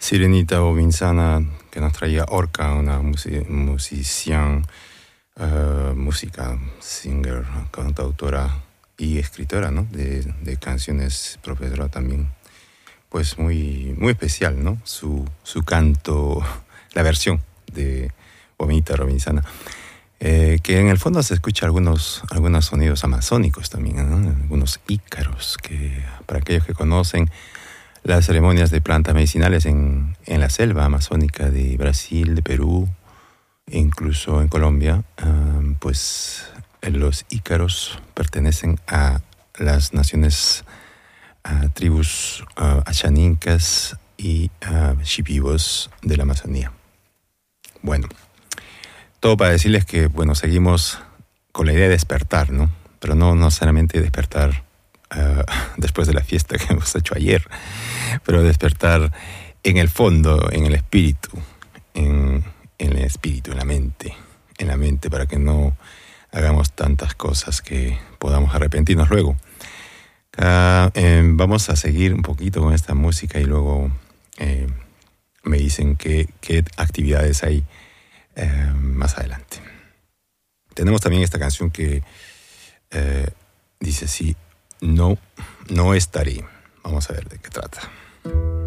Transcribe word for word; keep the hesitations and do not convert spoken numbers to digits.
Sirenita Ovinsana, que nos traía Orca, una music musician, uh, música, singer, cantautora y escritora, ¿no? De, de canciones, profesora también. Pues muy, muy especial, ¿no? Su, su canto, la versión de Bonita Robinsana. Eh, que en el fondo se escucha algunos, algunos sonidos amazónicos también, ¿no? Algunos ícaros, que para aquellos que conocen las ceremonias de plantas medicinales en, en la selva amazónica de Brasil, de Perú, e incluso en Colombia, um, pues los ícaros pertenecen a las naciones, a tribus uh, achanincas y uh, shipibos de la Amazonía. Bueno, todo para decirles que, bueno, seguimos con la idea de despertar, ¿no? Pero no, no necesariamente despertar uh, después de la fiesta que hemos hecho ayer, pero despertar en el fondo, en el espíritu, en, en el espíritu, en la mente, en la mente, para que no hagamos tantas cosas que podamos arrepentirnos luego. Uh, eh, vamos a seguir un poquito con esta música y luego eh, me dicen qué, qué actividades hay Eh, más adelante. Tenemos también esta canción que eh, dice así: no, no estaré. Vamos a ver de qué trata.